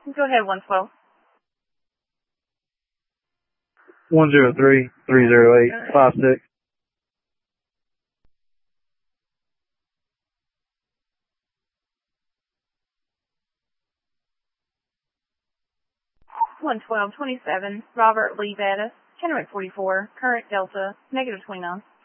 Go ahead, 112. 103-308-56. 112-27, Robert Lee Bettis, Kennewick 44, current Delta, -29.